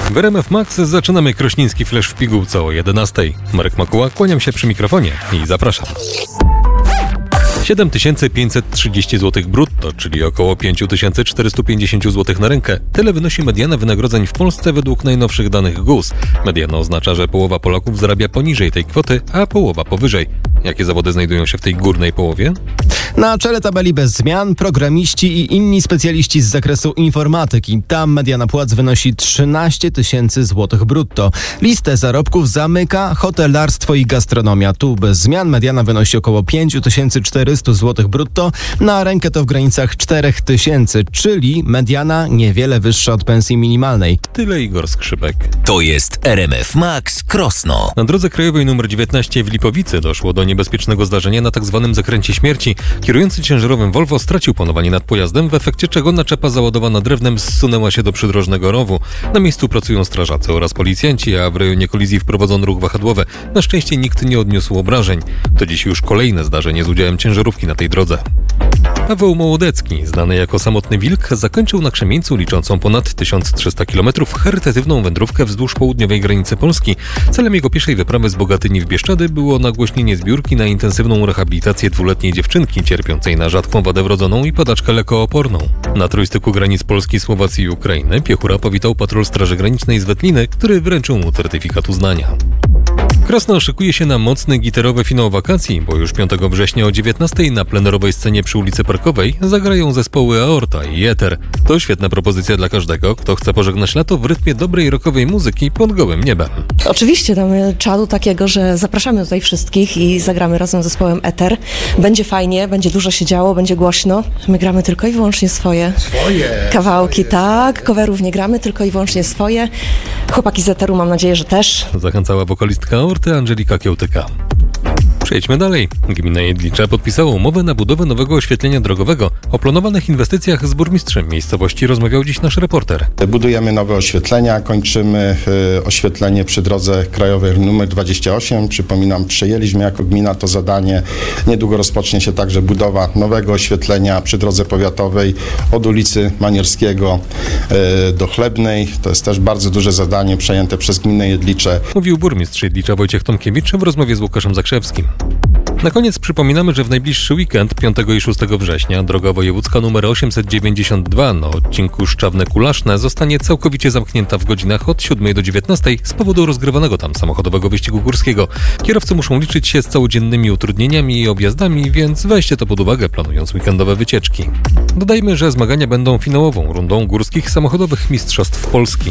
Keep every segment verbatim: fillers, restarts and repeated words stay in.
W R M F Max zaczynamy krośnieński flash w pigułce o jedenastej. Marek Makuła, kłaniam się przy mikrofonie i zapraszam. siedem tysięcy pięćset trzydzieści złotych brutto, czyli około pięć tysięcy czterysta pięćdziesiąt złotych na rękę. Tyle wynosi mediana wynagrodzeń w Polsce według najnowszych danych G U S. Mediana oznacza, że połowa Polaków zarabia poniżej tej kwoty, a połowa powyżej. Jakie zawody znajdują się w tej górnej połowie? Na czele tabeli bez zmian programiści i inni specjaliści z zakresu informatyki. Tam mediana płac wynosi trzynaście tysięcy złotych brutto. Listę zarobków zamyka hotelarstwo i gastronomia. Tu bez zmian mediana wynosi około pięć tysięcy czterysta złotych brutto. Na rękę to w granicach cztery tysiące, czyli mediana niewiele wyższa od pensji minimalnej. Tyle Igor Skrzypek. To jest R M F Max Krosno. Na drodze krajowej nr dziewiętnaście w Lipowicy doszło do niebezpiecznego zdarzenia na tzw. zakręcie śmierci. Kierujący ciężarowym Volvo stracił panowanie nad pojazdem, w efekcie czego naczepa załadowana drewnem zsunęła się do przydrożnego rowu. Na miejscu pracują strażacy oraz policjanci, a w rejonie kolizji wprowadzono ruch wahadłowy. Na szczęście nikt nie odniósł obrażeń. To dziś już kolejne zdarzenie z udziałem ciężarówki na tej drodze. Paweł Mołodecki, znany jako Samotny Wilk, zakończył na Krzemieńcu, liczącą ponad tysiąc trzysta kilometrów, charytatywną wędrówkę wzdłuż południowej granicy Polski. Celem jego pierwszej wyprawy z Bogatyni w Bieszczady było nagłośnienie zbiórki na intensywną rehabilitację dwuletniej dziewczynki cierpiącej na rzadką wadę wrodzoną i padaczkę lekooporną. Na trójstyku granic Polski, Słowacji i Ukrainy Piechura powitał patrol Straży Granicznej z Wetliny, który wręczył mu certyfikat uznania. Krosno szykuje się na mocny gitarowy finał wakacji, bo już piątego września o dziewiętnastej na plenerowej scenie przy ulicy Parkowej zagrają zespoły Aorta i Eter. To świetna propozycja dla każdego, kto chce pożegnać lato w rytmie dobrej rockowej muzyki pod gołym niebem. Oczywiście damy czadu takiego, że zapraszamy tutaj wszystkich i zagramy razem z zespołem Eter. Będzie fajnie, będzie dużo się działo, będzie głośno. My gramy tylko i wyłącznie swoje, swoje kawałki, swoje, tak, swoje. Coverów nie gramy, tylko i wyłącznie swoje. Chłopaki z Eteru mam nadzieję, że też. Zachęcała wokalistka Aorty Angelika Kiełtyka. Przejdźmy dalej. Gmina Jedlicza podpisała umowę na budowę nowego oświetlenia drogowego. O planowanych inwestycjach z burmistrzem miejscowości rozmawiał dziś nasz reporter. Budujemy nowe oświetlenia, kończymy y, oświetlenie przy drodze krajowej nr dwadzieścia osiem. Przypominam, przejęliśmy jako gmina to zadanie. Niedługo rozpocznie się także budowa nowego oświetlenia przy drodze powiatowej od ulicy Manierskiego y, do Chlebnej. To jest też bardzo duże zadanie przejęte przez gminę Jedlicze. Mówił burmistrz Jedlicza Wojciech Tomkiewicz w rozmowie z Łukaszem Zakrzewskim. Na koniec przypominamy, że w najbliższy weekend, piątego i szóstego września, droga wojewódzka nr osiemset dziewięćdziesiąt dwa na odcinku Szczawne-Kulaszne zostanie całkowicie zamknięta w godzinach od siódmej do dziewiętnastej z powodu rozgrywanego tam samochodowego wyścigu górskiego. Kierowcy muszą liczyć się z całodziennymi utrudnieniami i objazdami, więc weźcie to pod uwagę, planując weekendowe wycieczki. Dodajmy, że zmagania będą finałową rundą górskich samochodowych mistrzostw Polski.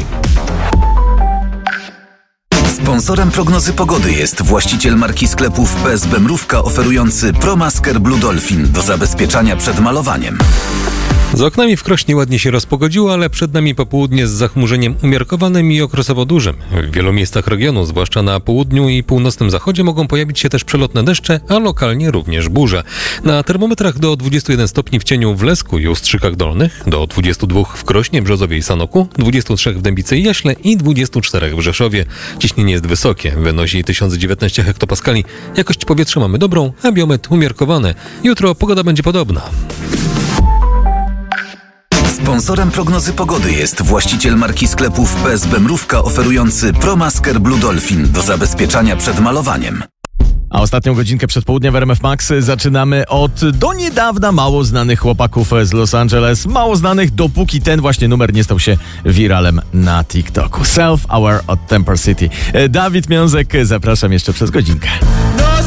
Sponsorem prognozy pogody jest właściciel marki sklepów P S B Mrówka oferujący ProMasker Blue Dolphin do zabezpieczania przed malowaniem. Z oknami w Krośnie ładnie się rozpogodziło, ale przed nami popołudnie z zachmurzeniem umiarkowanym i okresowo dużym. W wielu miejscach regionu, zwłaszcza na południu i północnym zachodzie, mogą pojawić się też przelotne deszcze, a lokalnie również burze. Na termometrach do dwudziestu jeden stopni w Cieniu w Lesku i Ustrzykach Dolnych, do dwudziestu dwóch w Krośnie, Brzozowie i Sanoku, dwudziestu trzech w Dębicy i Jaśle i dwudziestu czterech w Rzeszowie. Ciśnienie jest wysokie, wynosi tysiąc dziewiętnaście hektopaskali. Jakość powietrza mamy dobrą, a biometr umiarkowany. Jutro pogoda będzie podobna. Sponsorem prognozy pogody jest właściciel marki sklepów P S B Mrówka oferujący ProMasker Blue Dolphin do zabezpieczania przed malowaniem. A ostatnią godzinkę przed południem w R M F Max zaczynamy od do niedawna mało znanych chłopaków z Los Angeles. Mało znanych, dopóki ten właśnie numer nie stał się wiralem na TikToku. Self-Aware od Temper City. Dawid Miązek, zapraszam jeszcze przez godzinkę.